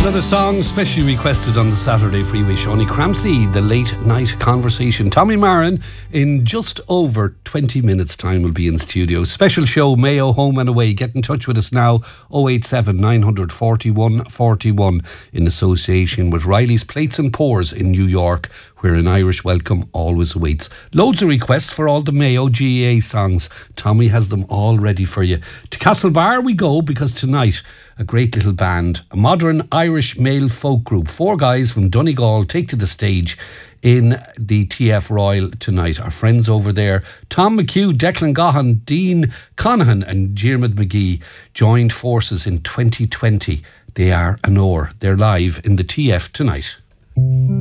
Another song specially requested on the Saturday Freeway. Shawnee Cramsey, The Late Night Conversation. Tommy Marin, in just over 20 minutes' time, will be in studio. Special show, Mayo Home and Away. Get in touch with us now, 087 941 41, in association with Riley's Plates and Pours in New York, where an Irish welcome always awaits. Loads of requests for all the Mayo GAA songs. Tommy has them all ready for you. To Castlebar we go, because tonight, a great little band, a modern Irish male folk group, 4 guys from Donegal, take to the stage in the TF Royal tonight. Our friends over there, Tom McHugh, Declan Gahan, Dean Conahan and Diarmuid McGee, joined forces in 2020. They are Anor. They're live in the TF tonight.